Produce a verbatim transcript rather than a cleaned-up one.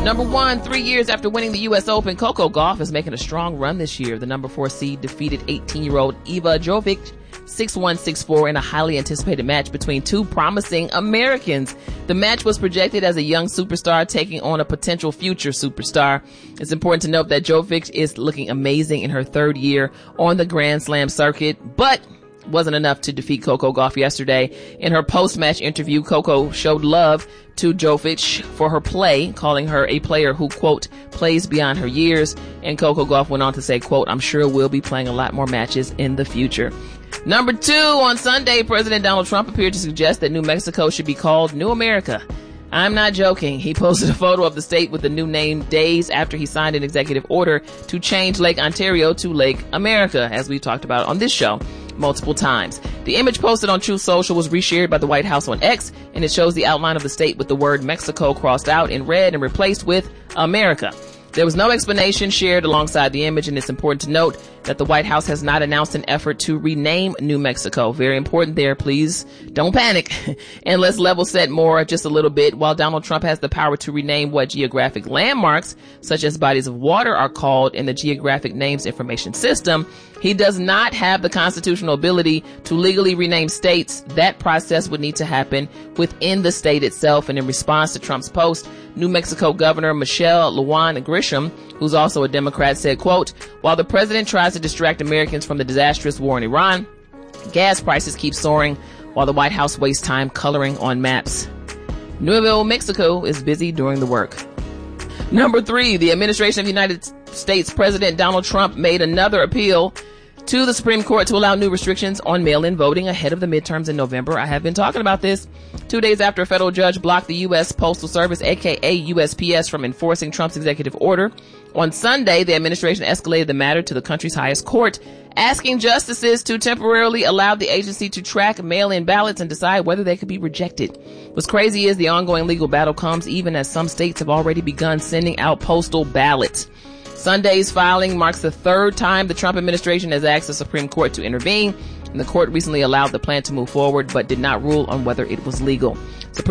Number one, three years after winning the U S Open, Coco Gauff is making a strong run this year. The number four seed defeated eighteen-year-old Eva Jovic six one, six four in a highly anticipated match between two promising Americans. The match was projected as a young superstar taking on a potential future superstar. It's important to note that Jovic is looking amazing in her third year on the Grand Slam circuit, but wasn't enough to defeat Coco Gauff yesterday. In her post-match interview, Coco showed love to Jovic for her play, calling her a player who, quote, plays beyond her years. And Coco Gauff went on to say, quote, I'm sure we'll be playing a lot more matches in the future. Number two, on Sunday, President Donald Trump appeared to suggest that New Mexico should be called New America. I'm not joking. He posted a photo of the state with the new name days after he signed an executive order to change Lake Ontario to Lake America, as we've talked about on this show multiple times. The image posted on Truth Social was reshared by the White House on X, and it shows the outline of the state with the word Mexico crossed out in red and replaced with America. There was no explanation shared alongside the image, and it's important to note that the White House has not announced an effort to rename New Mexico. Very important there. Please don't panic. And let's level set more just a little bit. While Donald Trump has the power to rename what geographic landmarks, such as bodies of water, are called in the Geographic Names Information System, he does not have the constitutional ability to legally rename states. That process would need to happen within the state itself. And in response to Trump's post, New Mexico Governor Michelle Lujan Grisham, who's also a Democrat, said, quote, while the president tries to distract Americans from the disastrous war in Iran, gas prices keep soaring while the White House wastes time coloring on maps. Nuevo Mexico is busy doing the work. Number three, the administration of the United States President Donald Trump made another appeal to the Supreme Court to allow new restrictions on mail-in voting ahead of the midterms in November. I have been talking about this. Two days after a federal judge blocked the U S Postal Service, aka U S P S, from enforcing Trump's executive order, on Sunday, the administration escalated the matter to the country's highest court, asking justices to temporarily allow the agency to track mail-in ballots and decide whether they could be rejected. What's crazy is the ongoing legal battle comes even as some states have already begun sending out postal ballots. Sunday's filing marks the third time the Trump administration has asked the Supreme Court to intervene, and the court recently allowed the plan to move forward but did not rule on whether it was legal. Supreme